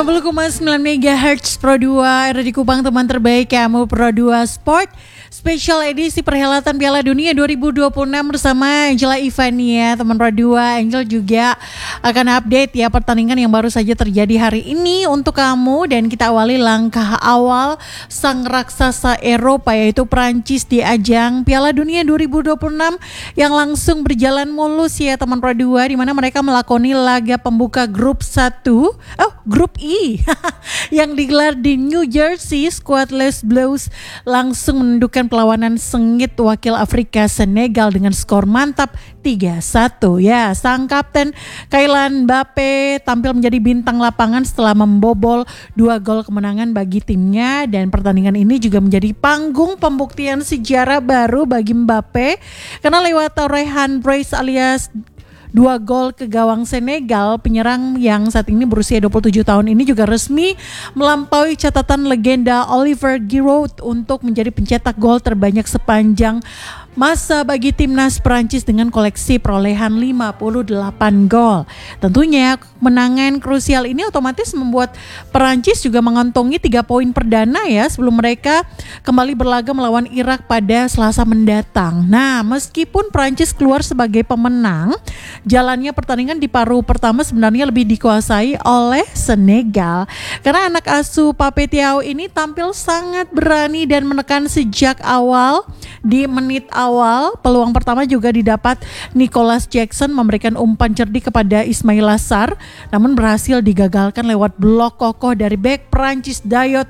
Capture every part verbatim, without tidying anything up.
sembilan puluh koma sembilan megahertz Pro dua ada di Kupang, teman terbaik kamu Pro dua Sport. Spesial edisi perhelatan Piala Dunia dua ribu dua puluh enam bersama Angela Ivania, teman Pro dua. Angel juga akan update ya pertandingan yang baru saja terjadi hari ini untuk kamu, dan kita awali langkah awal sang raksasa Eropa yaitu Prancis di ajang Piala Dunia dua ribu dua puluh enam yang langsung berjalan mulus ya teman Pro dua, di mana mereka melakoni laga pembuka grup satu, oh grup I yang digelar di New Jersey. Skuad Les Bleus langsung menundukkan perlawanan sengit wakil Afrika Senegal dengan skor mantap tiga satu ya. Sang kapten Kylian Mbappe tampil menjadi bintang lapangan setelah membobol dua gol kemenangan bagi timnya, dan pertandingan ini juga menjadi panggung pembuktian sejarah baru bagi Mbappe karena lewat torehan brace alias dua gol ke gawang Senegal, penyerang yang saat ini berusia dua puluh tujuh tahun ini juga resmi melampaui catatan legenda Olivier Giroud untuk menjadi pencetak gol terbanyak sepanjang masa bagi timnas Prancis dengan koleksi perolehan lima puluh delapan gol. Tentunya kemenangan krusial ini otomatis membuat Prancis juga mengantongi tiga poin perdana ya sebelum mereka kembali berlaga melawan Irak pada Selasa mendatang. Nah, meskipun Prancis keluar sebagai pemenang, jalannya pertandingan di paruh pertama sebenarnya lebih dikuasai oleh Senegal karena anak asuh Pape Thiaw ini tampil sangat berani dan menekan sejak awal. Di menit awal peluang pertama juga didapat Nicolas Jackson memberikan umpan cerdik kepada Ismail Assar, namun berhasil digagalkan lewat blok kokoh dari bek Prancis Dayot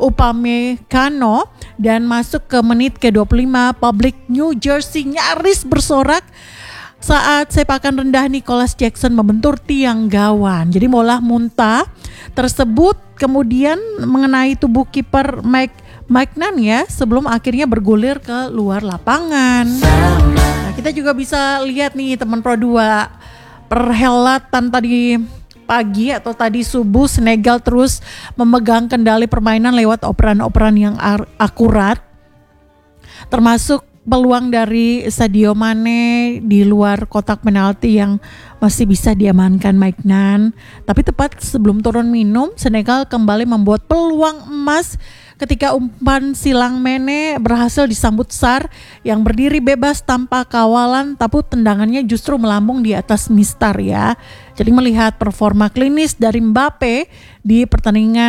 Upamecano, dan masuk ke menit ke dua puluh lima publik New Jersey nyaris bersorak saat sepakan rendah Nicolas Jackson membentur tiang gawang. Jadi bola muntah tersebut kemudian mengenai tubuh kiper Mike Magnan ya sebelum akhirnya bergulir ke luar lapangan. Nah, kita juga bisa lihat nih teman Pro dua, perhelatan tadi pagi atau tadi subuh Senegal terus memegang kendali permainan lewat operan-operan yang ar- akurat, termasuk peluang dari Sadio Mane di luar kotak penalti yang masih bisa diamankan Magnan. Tapi tepat sebelum turun minum, Senegal kembali membuat peluang emas ketika umpan silang Mane berhasil disambut Sarr yang berdiri bebas tanpa kawalan, tapi tendangannya justru melambung di atas mistar ya. Jadi melihat performa klinis dari Mbappe di pertandingan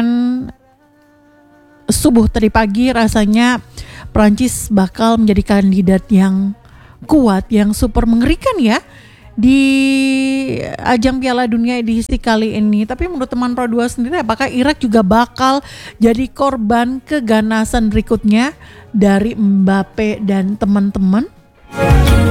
subuh tadi pagi, rasanya Prancis bakal menjadi kandidat yang kuat, yang super mengerikan ya di ajang Piala Dunia edisi kali ini. Tapi menurut teman Pro dua sendiri, apakah Irak juga bakal jadi korban keganasan berikutnya dari Mbappe dan teman-teman?